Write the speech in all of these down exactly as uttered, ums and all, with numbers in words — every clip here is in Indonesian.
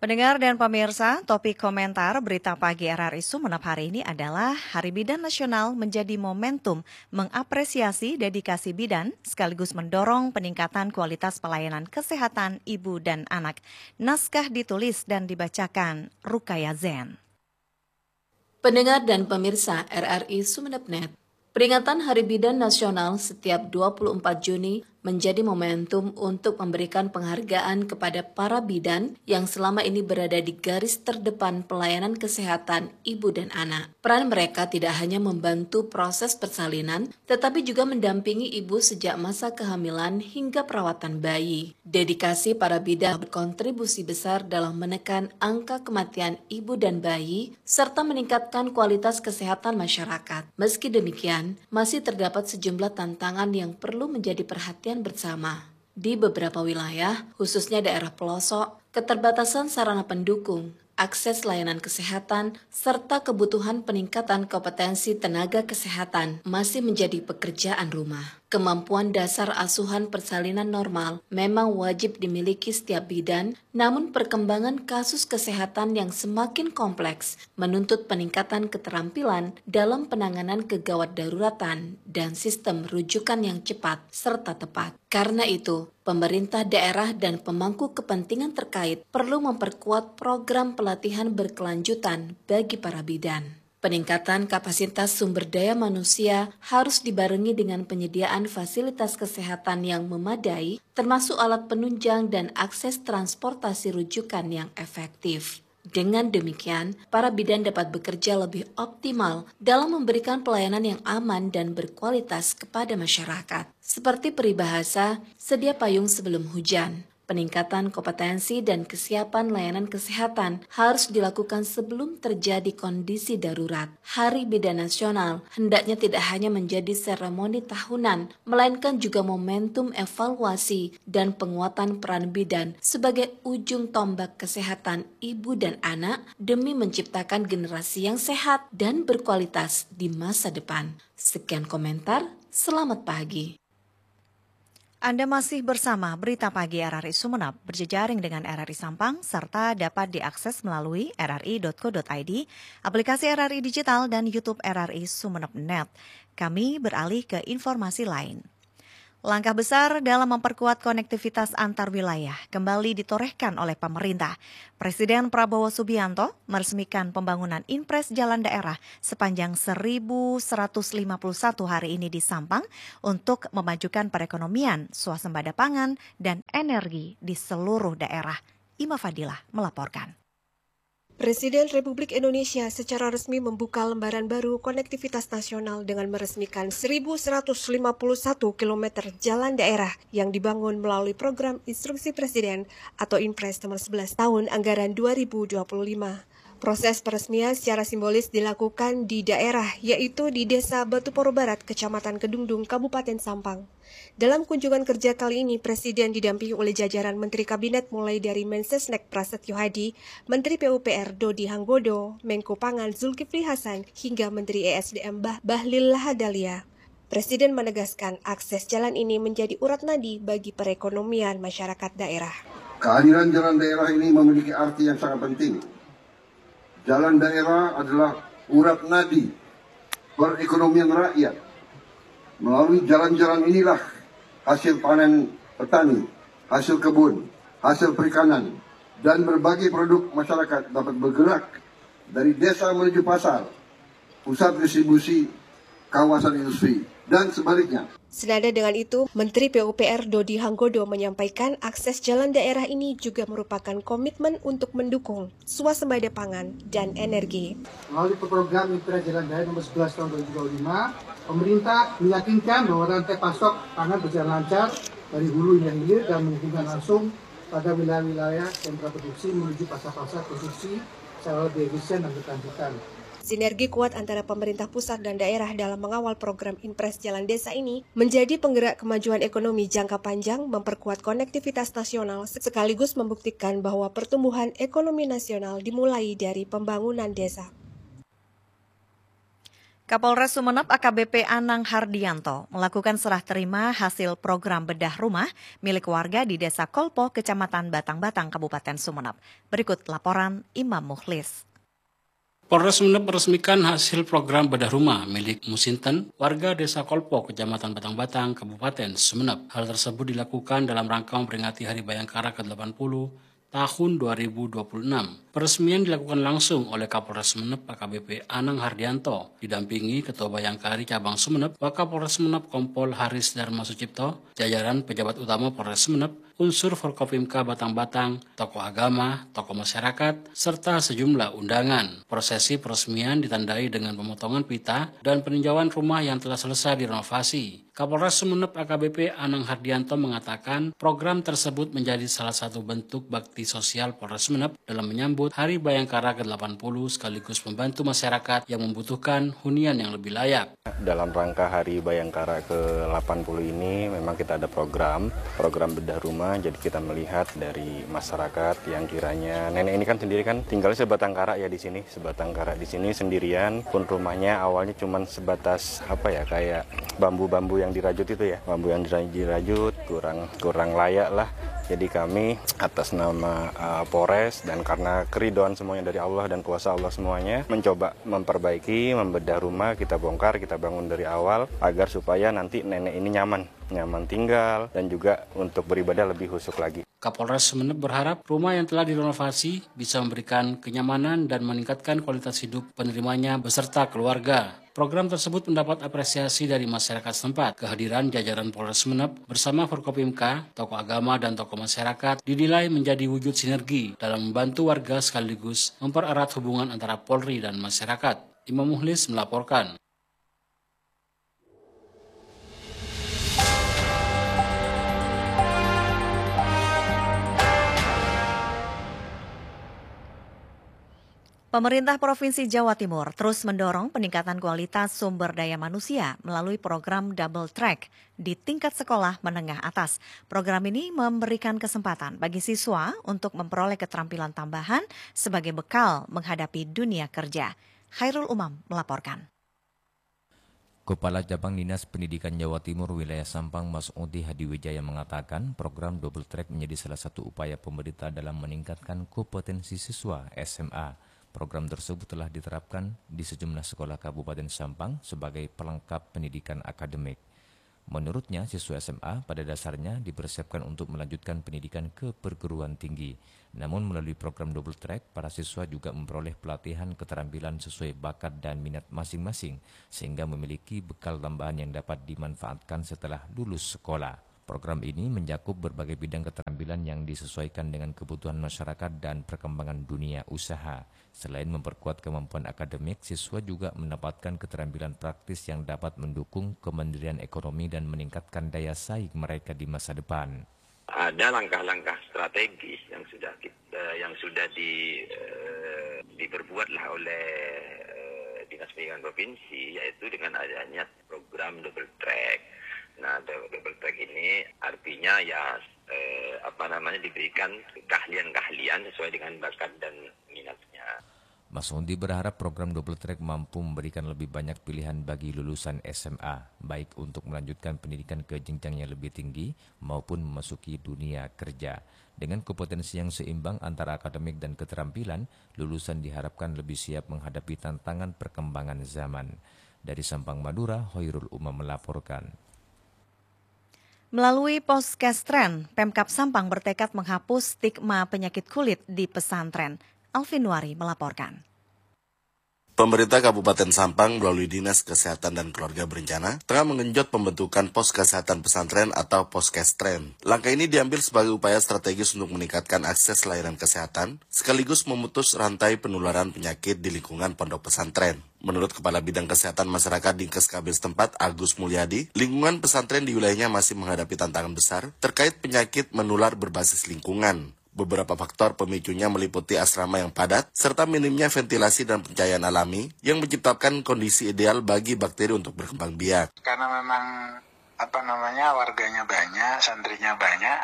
Pendengar dan pemirsa, topik komentar berita pagi R R I Sumeneb hari ini adalah Hari Bidan Nasional menjadi momentum mengapresiasi dedikasi bidan sekaligus mendorong peningkatan kualitas pelayanan kesehatan ibu dan anak. Naskah ditulis dan dibacakan Rukaya Zen. Pendengar dan pemirsa R R I Sumeneb Net, peringatan Hari Bidan Nasional setiap dua puluh empat Juni menjadi momentum untuk memberikan penghargaan kepada para bidan yang selama ini berada di garis terdepan pelayanan kesehatan ibu dan anak. Peran mereka tidak hanya membantu proses persalinan, tetapi juga mendampingi ibu sejak masa kehamilan hingga perawatan bayi. Dedikasi para bidan berkontribusi besar dalam menekan angka kematian ibu dan bayi, serta meningkatkan kualitas kesehatan masyarakat. Meski demikian, masih terdapat sejumlah tantangan yang perlu menjadi perhatian bersama. Di beberapa wilayah, khususnya daerah pelosok, keterbatasan sarana pendukung, akses layanan kesehatan, serta kebutuhan peningkatan kompetensi tenaga kesehatan masih menjadi pekerjaan rumah. Kemampuan dasar asuhan persalinan normal memang wajib dimiliki setiap bidan, namun perkembangan kasus kesehatan yang semakin kompleks menuntut peningkatan keterampilan dalam penanganan kegawat daruratan dan sistem rujukan yang cepat serta tepat. Karena itu, pemerintah daerah dan pemangku kepentingan terkait perlu memperkuat program pelatihan berkelanjutan bagi para bidan. Peningkatan kapasitas sumber daya manusia harus dibarengi dengan penyediaan fasilitas kesehatan yang memadai, termasuk alat penunjang dan akses transportasi rujukan yang efektif. Dengan demikian, para bidan dapat bekerja lebih optimal dalam memberikan pelayanan yang aman dan berkualitas kepada masyarakat. Seperti peribahasa, sedia payung sebelum hujan. Peningkatan kompetensi dan kesiapan layanan kesehatan harus dilakukan sebelum terjadi kondisi darurat. Hari Bidan Nasional hendaknya tidak hanya menjadi seremoni tahunan, melainkan juga momentum evaluasi dan penguatan peran bidan sebagai ujung tombak kesehatan ibu dan anak demi menciptakan generasi yang sehat dan berkualitas di masa depan. Sekian komentar, selamat pagi. Anda masih bersama Berita Pagi R R I Sumeneb berjejaring dengan R R I Sampang serta dapat diakses melalui r r i dot co dot i d, aplikasi R R I Digital dan YouTube R R I Sumeneb Net. Kami beralih ke informasi lain. Langkah besar dalam memperkuat konektivitas antar wilayah kembali ditorehkan oleh pemerintah. Presiden Prabowo Subianto meresmikan pembangunan Inpres Jalan Daerah sepanjang seribu seratus lima puluh satu hari ini di Sampang untuk memajukan perekonomian, swasembada pangan, dan energi di seluruh daerah. Ima Fadilah melaporkan. Presiden Republik Indonesia secara resmi membuka lembaran baru konektivitas nasional dengan meresmikan seribu seratus lima puluh satu kilometer jalan daerah yang dibangun melalui program Instruksi Presiden atau Inpres nomor sebelas tahun anggaran dua ribu dua puluh lima. Proses peresmian secara simbolis dilakukan di daerah, yaitu di Desa Batuporo Barat, Kecamatan Kedungdung, Kabupaten Sampang. Dalam kunjungan kerja kali ini, Presiden didampingi oleh jajaran Menteri Kabinet mulai dari Mensesnek Prasetyo Hadi, Menteri P U P R Dodi Hanggodo, Menko Pangan Zulkifli Hasan, hingga Menteri E S D M bah Bahlil Lahadalia. Presiden menegaskan akses jalan ini menjadi urat nadi bagi perekonomian masyarakat daerah. Kehadiran jalan daerah ini memiliki arti yang sangat penting. Jalan daerah adalah urat nadi perekonomian rakyat. Melalui jalan-jalan inilah hasil panen petani, hasil kebun, hasil perikanan, dan berbagai produk masyarakat dapat bergerak dari desa menuju pasar, pusat distribusi, kawasan industri, dan sebaliknya. Senada dengan itu, Menteri P U P R Dodi Hanggodo menyampaikan akses jalan daerah ini juga merupakan komitmen untuk mendukung swasembada pangan dan energi. Melalui program Inpres Jalan Daerah nomor sebelas tahun dua ribu dua puluh lima, pemerintah meyakinkan bahwa rantai pasok pangan berjalan lancar dari hulu hingga hilir dan menghubungkan langsung pada wilayah-wilayah sentra produksi menuju pasar-pasar produksi secara lebih efisien dan berkelanjutan. Sinergi kuat antara pemerintah pusat dan daerah dalam mengawal program Inpres Jalan Desa ini menjadi penggerak kemajuan ekonomi jangka panjang, memperkuat konektivitas nasional, sekaligus membuktikan bahwa pertumbuhan ekonomi nasional dimulai dari pembangunan desa. Kapolres Sumeneb A K B P Anang Hardianto melakukan serah terima hasil program bedah rumah milik warga di Desa Kolpo, Kecamatan Batang-Batang, Kabupaten Sumeneb. Berikut laporan Imam Mukhlis. Polres Sumeneb meresmikan hasil program bedah rumah milik Musinten, warga Desa Kolpo, Kecamatan Batang-Batang, Kabupaten Sumeneb. Hal tersebut dilakukan dalam rangka memperingati Hari Bayangkara ke delapan puluh tahun dua ribu dua puluh enam. Peresmian dilakukan langsung oleh Kapolres Sumeneb A K B P Anang Hardianto, didampingi Ketua Bayangkari Cabang Sumeneb, Wakapolres Sumeneb Kompol Haris Dharma Sucipto, jajaran pejabat utama Polres Sumeneb, unsur Forkopimka Batang-Batang, tokoh agama, tokoh masyarakat, serta sejumlah undangan. Prosesi peresmian ditandai dengan pemotongan pita dan peninjauan rumah yang telah selesai direnovasi. Kapolres Sumeneb A K B P Anang Hardianto mengatakan program tersebut menjadi salah satu bentuk bakti sosial Polres Sumeneb dalam menyambut Hari Bayangkara ke delapan puluh sekaligus membantu masyarakat yang membutuhkan hunian yang lebih layak. Dalam rangka Hari Bayangkara ke delapan puluh ini memang kita ada program, program bedah rumah. Jadi kita melihat dari masyarakat yang kiranya nenek ini kan sendiri kan tinggalnya sebatang kara ya di sini, sebatang kara di sini sendirian. Pun rumahnya awalnya cuma sebatas apa ya kayak bambu-bambu yang dirajut itu ya, bambu yang dirajut kurang kurang layak lah. Jadi kami atas nama uh, Polres dan karena keridhaan semuanya dari Allah dan kuasa Allah semuanya mencoba memperbaiki, membedah rumah, kita bongkar, kita bangun dari awal agar supaya nanti nenek ini nyaman, nyaman tinggal dan juga untuk beribadah lebih khusyuk lagi. Kapolres Sumeneb berharap rumah yang telah direnovasi bisa memberikan kenyamanan dan meningkatkan kualitas hidup penerimanya beserta keluarga. Program tersebut mendapat apresiasi dari masyarakat setempat. Kehadiran jajaran Polres Sumeneb bersama Forkopimka, tokoh agama dan tokoh masyarakat dinilai menjadi wujud sinergi dalam membantu warga sekaligus mempererat hubungan antara Polri dan masyarakat. Imam Mukhlis melaporkan. Pemerintah Provinsi Jawa Timur terus mendorong peningkatan kualitas sumber daya manusia melalui program Double Track di tingkat sekolah menengah atas. Program ini memberikan kesempatan bagi siswa untuk memperoleh keterampilan tambahan sebagai bekal menghadapi dunia kerja. Khairul Umam melaporkan. Kepala Cabang Dinas Pendidikan Jawa Timur Wilayah Sampang Mas Udi Hadiwijaya mengatakan program Double Track menjadi salah satu upaya pemerintah dalam meningkatkan kompetensi siswa S M A. Program tersebut telah diterapkan di sejumlah sekolah Kabupaten Sampang sebagai pelengkap pendidikan akademik. Menurutnya, siswa S M A pada dasarnya dipersiapkan untuk melanjutkan pendidikan ke perguruan tinggi. Namun melalui program Double Track, para siswa juga memperoleh pelatihan keterampilan sesuai bakat dan minat masing-masing, sehingga memiliki bekal tambahan yang dapat dimanfaatkan setelah lulus sekolah. Program ini mencakup berbagai bidang keterampilan yang disesuaikan dengan kebutuhan masyarakat dan perkembangan dunia usaha. Selain memperkuat kemampuan akademik, siswa juga mendapatkan keterampilan praktis yang dapat mendukung kemandirian ekonomi dan meningkatkan daya saing mereka di masa depan. Ada langkah-langkah strategis yang sudah kita, yang sudah di, uh, diperbuatlah oleh uh, Dinas Pendidikan Provinsi, yaitu dengan adanya program Double Track. Nah, double track ini artinya ya eh, apa namanya diberikan keahlian-keahlian sesuai dengan bakat dan minatnya. Mas Undi berharap program Double Track mampu memberikan lebih banyak pilihan bagi lulusan S M A, baik untuk melanjutkan pendidikan ke jenjang yang lebih tinggi maupun memasuki dunia kerja. Dengan kompetensi yang seimbang antara akademik dan keterampilan, lulusan diharapkan lebih siap menghadapi tantangan perkembangan zaman. Dari Sampang, Madura, Hoirul Umam melaporkan. Melalui Poskestren, Pemkab Sampang bertekad menghapus stigma penyakit kulit di pesantren. Alvin Wari melaporkan. Pemerintah Kabupaten Sampang melalui Dinas Kesehatan dan Keluarga Berencana tengah menggenjot pembentukan pos kesehatan pesantren atau Poskestren. Langkah ini diambil sebagai upaya strategis untuk meningkatkan akses layanan kesehatan, sekaligus memutus rantai penularan penyakit di lingkungan pondok pesantren. Menurut Kepala Bidang Kesehatan Masyarakat Dinkes K B setempat, Agus Mulyadi, lingkungan pesantren di wilayahnya masih menghadapi tantangan besar terkait penyakit menular berbasis lingkungan. Beberapa faktor pemicunya meliputi asrama yang padat, serta minimnya ventilasi dan pencahayaan alami yang menciptakan kondisi ideal bagi bakteri untuk berkembang biak. Karena memang apa namanya warganya banyak, santrinya banyak,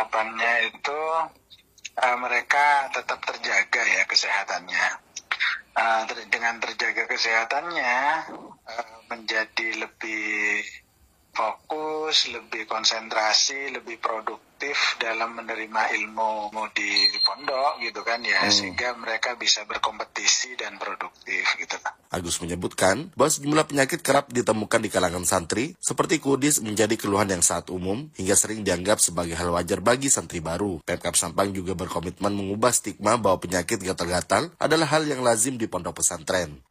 harapannya itu uh, mereka tetap terjaga ya kesehatannya. uh, ter dengan terjaga kesehatannya uh, menjadi lebih fokus, lebih konsentrasi, lebih produktif dalam menerima ilmu di pondok gitu kan ya, hmm. sehingga mereka bisa berkompetisi dan produktif gitu. Agus menyebutkan bahwa sejumlah penyakit kerap ditemukan di kalangan santri, seperti kudis menjadi keluhan yang sangat umum hingga sering dianggap sebagai hal wajar bagi santri baru. Pemkab Sampang juga berkomitmen mengubah stigma bahwa penyakit gatal-gatal adalah hal yang lazim di pondok pesantren.